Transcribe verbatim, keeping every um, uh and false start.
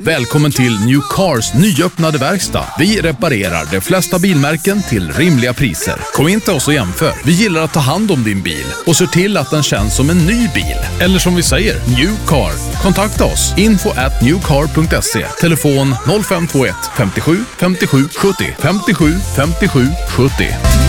Välkommen till New Cars nyöppnade verkstad. Vi reparerar de flesta bilmärken till rimliga priser. Kom in till oss och jämför. Vi gillar att ta hand om din bil och ser till att den känns som en ny bil. Eller som vi säger, New Car. Kontakta oss. info at newcar punkt se. Telefon noll fem två ett femtiosju femtiosju sjuttio femtiosju femtiosju sjuttio.